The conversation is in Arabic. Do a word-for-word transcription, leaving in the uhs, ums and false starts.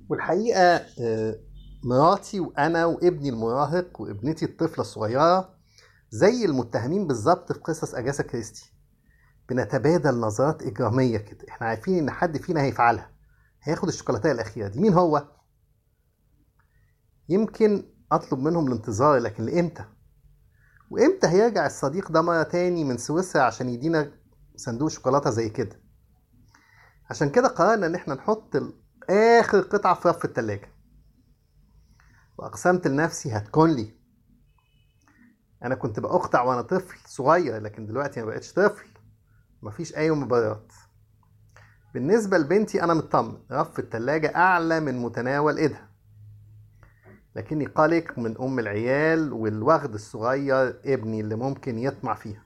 والحقيقة آه، مراتي وأنا وابني المراهق وابنتي الطفلة الصغيرة زي المتهمين بالظبط في قصص أجاسا كريستي. بنتبادل نظرات إجرامية كده، احنا عارفين إن حد فينا هيفعلها، هياخد الشوكولاتة الأخيرة دي. مين هو؟ يمكن أطلب منهم الانتظار، لكن لإمتى؟ وإمتى هيرجع الصديق ده مرة تاني من سويسرا عشان يدينا صندوق شوكولاتة زي كده؟ عشان كده قررنا إن احنا نحط ال- آخر قطعة في رف التلاجة، وأقسمت لنفسي هتكون لي. انا كنت بقطع وانا طفل صغير، لكن دلوقتي ما بقتش طفل. مفيش اي مبررات. بالنسبة لبنتي انا مطمن، رف التلاجة اعلى من متناول ايدها، لكني قلق من ام العيال والوغد الصغير ابني اللي ممكن يطمع فيها.